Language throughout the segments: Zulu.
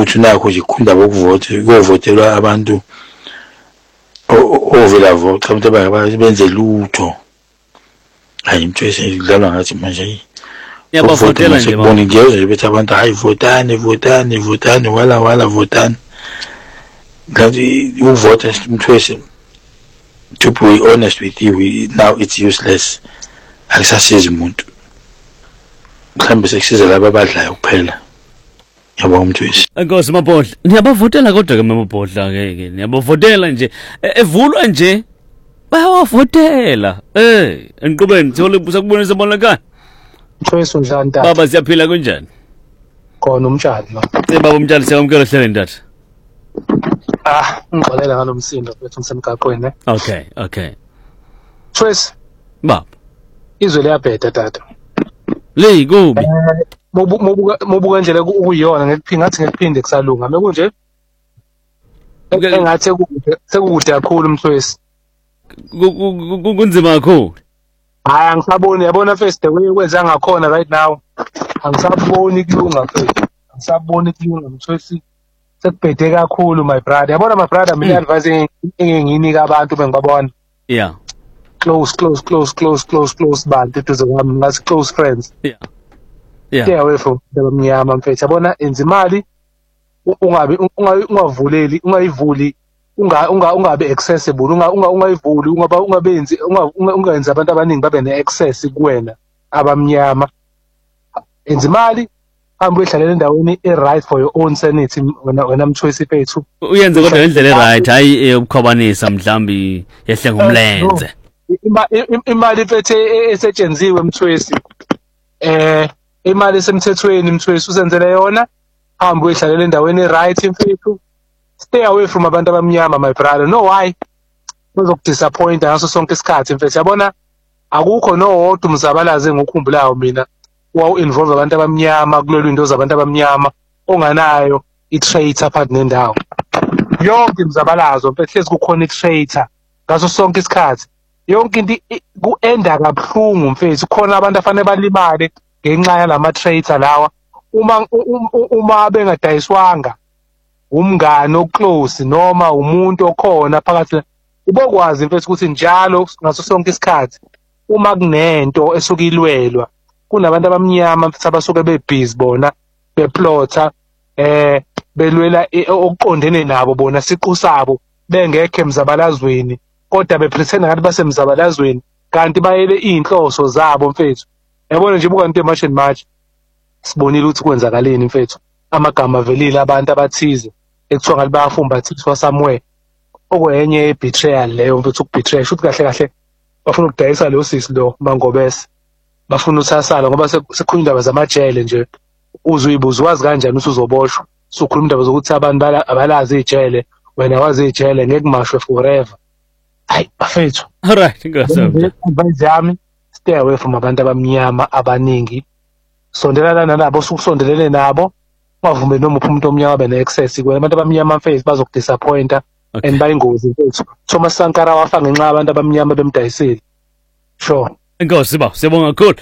ukuthi nakho nje ikhunda bokuvota kuvotelwa abantu ovela vote abantu benze lutho hayi Mthwesi idlalwa ngathi manje yabavotela nje bona ngiyezwe bethi abantu hayi votani wala votani ngathi uvota Mthwesi to be honest with you now it's useless akusasizi umuntu mhlambe sekusiza laba abadlayo kuphela yabo Mthwesi Nkosi Mabhodla niyabavotela kodwa ke Mabhodla ke niyabavotela nje evulwa nje bayawavotela enqubeni sakubonisa bonakala Mthwesi uNdlana tata baba siyaphila kanjani khona umtshali ma baba umtshali siyamkela hlele ntatha ngixolela ngalomsindo bethu ngisemgaqweni ne okay Mthwesi baba izwe liyabheda tata le kubi mobuka indlela ukuyona ngathi ngekuphinde kusalunga mekunje engathi sekukude kakhulu Mthwesi kunzima kakhulu hayi angisaboni yabona first the way kwenza ngakhona right now angisaboni kulunga mfethu angisaboni kulunga Mthwesi sekubhede kakhulu my brother yabona my brother mina advise enginginika abantu bengibabona yeah close bantu tuze kwami ngathi close friends yeah stay away from abamnyama mfethu yabona enza imali ungavuleli ungayivuli ungabe accessible ungayivuli ungayenza abantu abaningi babe ne-access kuwena abamnyama enza imali hamba uyihlalela endaweni e-right for your own sanity wena Mthwesi fethu uyenze kodwa ngendlela e-right hayi eyokukhwabanisa mhlambi yehle ngomlenze imali fethu esetshenziswe Mthwesi imali esemthethweni Mthwesi usenzele yona hamba uyihlalela endaweni e-right mfethu stay away from abantu abamnyama my brother no why uzokudisappoint ngaso sonke isikhathi mfethu yabona akukho nowodwa umzabalazi engikukhumbulayo mina involve abantu abamnyama kulolu into zabantu abamnyama onganayo i-traitor phakathi nendawo yonke imzabalazo mfethu hlezi kukhona i-traitor ngaso sonke isikhathi yonke into ku-enda kabuhlungu mfethu khona abantu afanele balimale ngenxa yalama-traitor lawa uma bengadayiswanga umngane oclose noma umuntu okhona phakathi ubokwazi mfethu ukuthi njalo ngaso sonke isikhathi uma kunento esuka ilwelwa kunabantu abamnyama mfethu abasuke bebhizi bona beplotha belwela okuqondene nabo bona siqu sabo bengekho emzabalazweni kodwa bepretend ngathi basemzabalazweni kanti bayele inhloso zabo mfethu yabona nje buka into emuch and much sibonile ukuthi kwenzakaleni mfethu amagama avelile abantu abathize ekuthiwa ngathi bayafumbathiswa somewhere okwenye i-betrayal leyo mfethu ukubetray shuthi kahle bafuna ukudayisa lo sisi lo Mangobese bafuna uthasala ngoba sekukhulunywa indaba zamajele nje uzuyibuza wazi kanjani ukuthi uzoboshwa sokhuluma indaba zokuthi abantu abalazi ijele wena wazi ijele ngeke mashwe forever hayi bafethu alright ngiyasaba advice yami stay away from abantu abamnyama abaningi sondelana nabo sukusondelene nabo ungavume noma umuntu omnyama abe ne-access kwena abantu abamnyama mfethu bazokudisappointa and bayingozi mfethu Thomas Sankara wafa ngenxa yabantu abamnyama bemdayisile sure Nkosi ba siyabonga kakhulu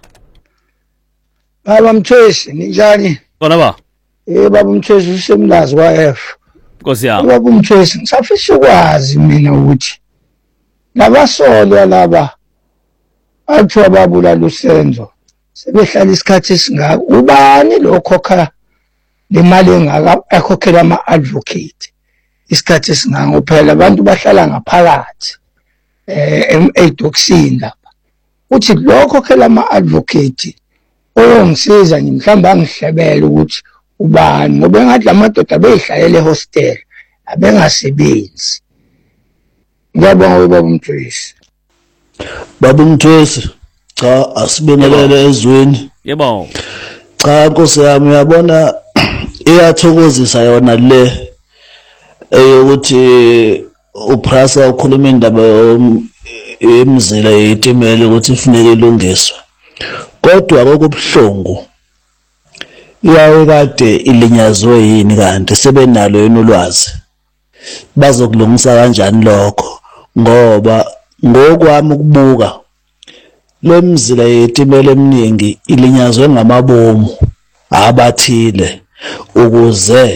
Baba Mthwesi ninjani khona ba baba Mthwesi usemlazi kwa F Nkosi yami baba Mthwesi ngisafisa ukwazi mina ukuthi labasolwa laba athiwa babulala uSenzo sebehlala isikhathi esingaka ubani lo khokha le mali engaka ekhokhela ama-advocate isikhathi esingaka phela abantu bahlala ngaphakathi edoksini lapha uthi lo khokhela ama-advocate oyongisiza nje mhlawumbe angihlebele ukuthi ubani ngoba engathi la madoda beyihlalele ehostel abengasebenzi ngiyabonga baba Mthwesi baba Mthwesi cha asibonelele ezweni yebo cha Nkosi yami uyabona iyathokozisa yona le eyokuthi uPrasa ukhuluma indaba emzila yetimela ukuthi ifuneke ilungiswe kodwa kokubuhlungu iyawe kade ilinyazwe yini kanti sebenalo yini ulwazi bazokulungisa kanjani lokho ngoba ngokwami ukubuka lemzila yetimela eminingi ilinyazwe ngamabomu abathile ukuze